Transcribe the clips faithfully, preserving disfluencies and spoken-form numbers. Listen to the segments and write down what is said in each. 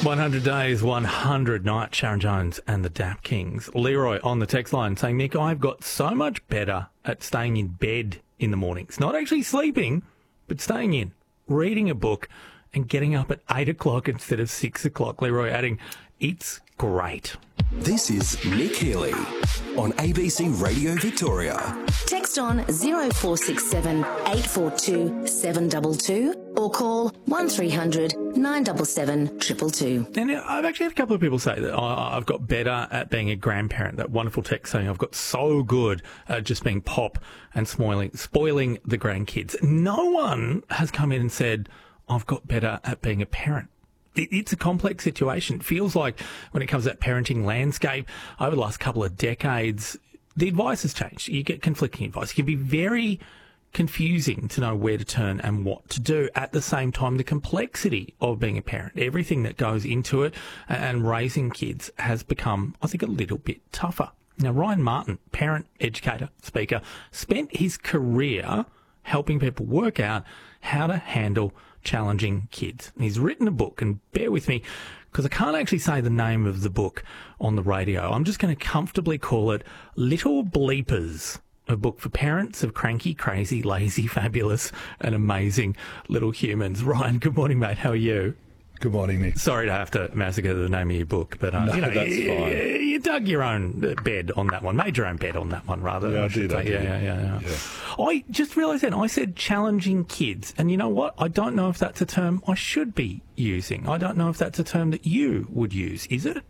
one hundred days, one hundred nights, Sharon Jones and the Dap Kings. Leroy on the text line saying, Nick, I've got so much better at staying in bed in the mornings. Not actually sleeping, but staying in, reading a book and getting up at eight o'clock instead of six o'clock. Leroy adding, it's great. This is Nick Healy on A B C Radio Victoria. Text on zero four six seven, eight four two, seven two two or call one three hundred, nine seven seven, two two two. And I've actually had a couple of people say that I- I've got better at being a grandparent. That wonderful text saying I've got so good at just being pop and spoiling, spoiling the grandkids. No one has come in and said I've got better at being a parent. It's a complex situation. It feels like when it comes to that parenting landscape over the last couple of decades, the advice has changed. You get conflicting advice. It can be very confusing to know where to turn and what to do. At the same time, the complexity of being a parent, everything that goes into it and raising kids has become, I think, a little bit tougher. Now, Ryan Martin, parent, educator, speaker, spent his career helping people work out how to handle challenging kids. And he's written a book, and bear with me because I can't actually say the name of the book on the radio. I'm just going to comfortably call it Little Bleepers, a book for parents of cranky, crazy, lazy, fabulous and amazing little humans. Ryan, good morning, mate. How are you? Good morning, Nick. Sorry to have to massacre the name of your book, but uh, no, you know, that's you, fine. you dug your own bed on that one, made your own bed on that one, rather. Yeah, I I should did. I say. did. Yeah, yeah, yeah, yeah. Yeah. I just realised then I said challenging kids, and you know what? I don't know if that's a term I should be using. I don't know if that's a term that you would use. Is it?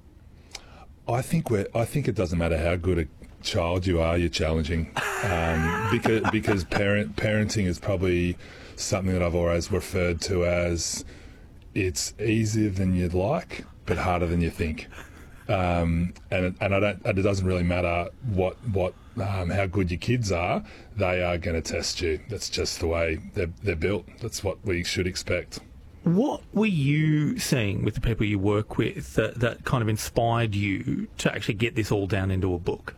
I think we're. I think it doesn't matter how good a child you are, you're challenging, um, because because parent parenting is probably something that I've always referred to as it's easier than you'd like, but harder than you think. Um, and and I don't. And it doesn't really matter what what um, how good your kids are. They are going to test you. That's just the way they're they're built. That's what we should expect. What were you seeing with the people you work with that, that kind of inspired you to actually get this all down into a book?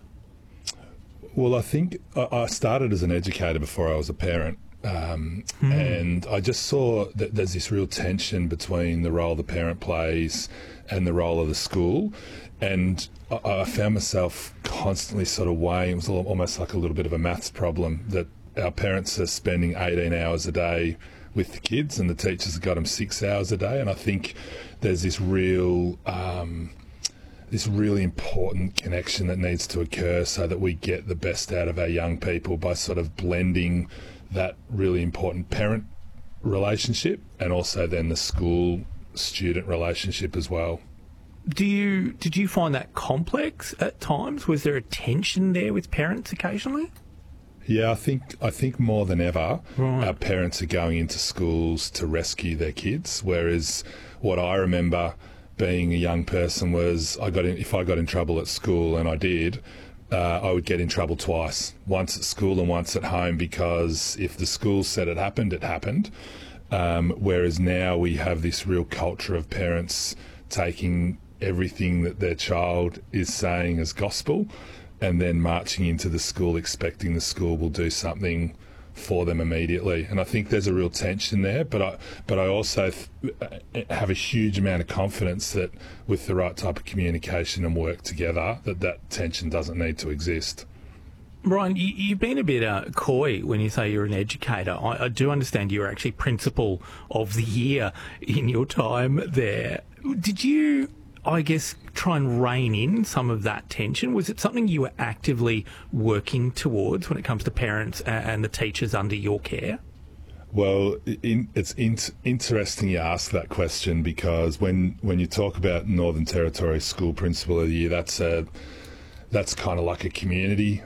Well, I think I I started as an educator before I was a parent. Um, mm. And I just saw that there's this real tension between the role the parent plays and the role of the school. And I, I found myself constantly sort of weighing, it was almost like a little bit of a maths problem, that our parents are spending eighteen hours a day with the kids and the teachers have got them six hours a day. And I think there's this real... Um, this really important connection that needs to occur so that we get the best out of our young people by sort of blending that really important parent relationship and also then the school-student relationship as well. Do you did you find that complex at times? Was there a tension there with parents occasionally? Yeah, I think I think more than ever, right. Our parents are going into schools to rescue their kids, whereas what I remember being a young person was I got in, if I got in trouble at school, and I did, uh, I would get in trouble twice, once at school and once at home, because if the school said it happened, it happened. Um, whereas now we have this real culture of parents taking everything that their child is saying as gospel and then marching into the school expecting the school will do something for them immediately. And I think there's a real tension there, but I but I also th- have a huge amount of confidence that with the right type of communication and work together, that that tension doesn't need to exist. Ryan, you, you've been a bit uh, coy when you say you're an educator. I, I do understand you're actually principal of the year in your time there. Did you, I guess, try and rein in some of that tension? Was it something you were actively working towards when it comes to parents and the teachers under your care? Well, in, it's in, interesting you ask that question, because when, when you talk about Northern Territory School Principal of the Year, that's a that's kind of like a community